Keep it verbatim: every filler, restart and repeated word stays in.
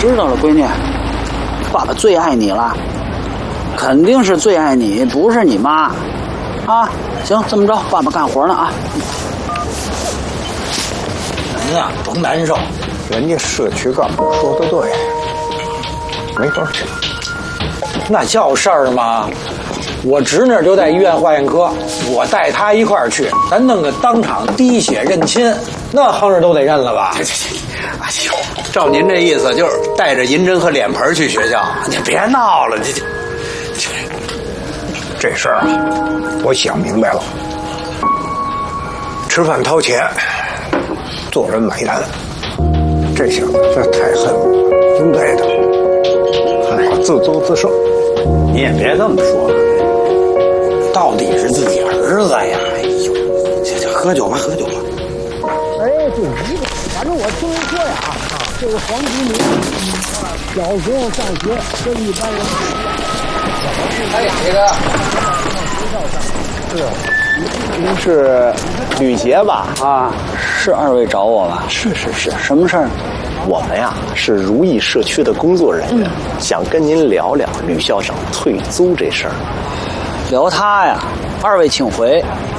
知道了，闺女，爸爸最爱你了，肯定是最爱你，不是你妈，啊，行，这么着，爸爸干活呢啊。 您呀，甭难受， 人家社区干部说的对，没法去。 那叫事儿吗？我侄女就在医院化验科，我带她一块儿去，咱弄个当场滴血认亲，那横着都得认了吧？ 哎呦，照您这意思，就是带着银针和脸盆去学校，你别闹了，这这这这事儿啊，我想明白了，吃饭掏钱，做人买单，这小子这太恨我，应该的，我自作自受。 你也别这么说，到底是自己儿子呀！哎呦，行行，喝酒吧，喝酒吧。 哎，对，一个，反正我听人说呀，啊，这个黄菊明，小时候上学跟一般人不一样。 哎，这个是，您是吕杰吧？ 啊，是二位找我吧？ 是是是， 什么事儿？ 我们呀是如意社区的工作人员，嗯、想跟您聊聊吕校长退租这事儿。 聊他呀，二位请回。